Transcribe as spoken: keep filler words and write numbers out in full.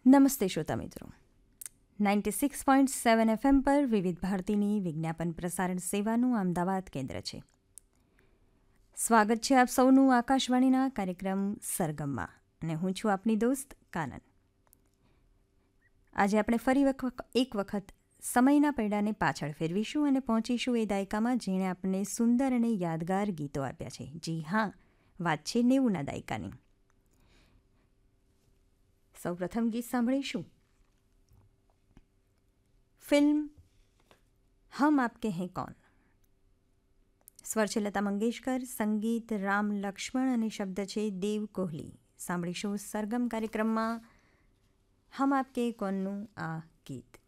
નમસ્તે શ્રોતા મિત્રો, ninety six point seven F M પર વિવિધ ભારતીની વિજ્ઞાપન પ્રસારણ સેવાનું અમદાવાદ કેન્દ્ર છે. સ્વાગત છે આપ સૌનું આકાશવાણીના કાર્યક્રમ સરગમમાં, અને હું છું આપની દોસ્ત કાનન. આજે આપણે ફરી એક વખત સમયના પૈડાને પાછળ ફેરવીશું અને પહોંચીશું એ દાયકામાં જેણે આપણને સુંદર અને યાદગાર ગીતો આપ્યા છે. જી હા, વાત છે નેવુંના દાયકાની. સૌ પ્રથમ ગીત સાંભળીશું ફિલ્મ હમ આપકે હૈ કૌન. સ્વર છે લતા મંગેશકર, સંગીત રામ લક્ષ્મણ અને શબ્દ છે દેવ કોહલી. સાંભળીશું સરગમ કાર્યક્રમમાં હમ આપકે હૈ કૌનનું આ ગીત.